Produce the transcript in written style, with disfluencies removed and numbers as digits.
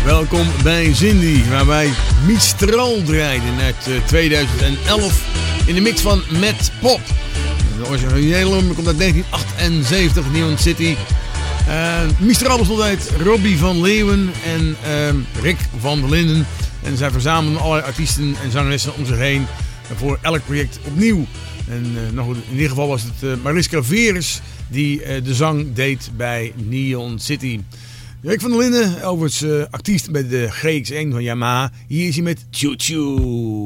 Welkom bij Cindy, waar wij Mistral draaiden uit 2011 in de mix van Matt Pop. De originele nummer komt uit 1978, Neon City. Mistral bestond uit Robbie van Leeuwen en Rick van der Linden. En zij verzamelden allerlei artiesten en zangeressen om zich heen voor elk project opnieuw. En in ieder geval was het Mariska Veres die de zang deed bij Neon City. Rick van der Linden, overigens actief bij de GX1 van Yamaha. Hier is hij met Choo Choo.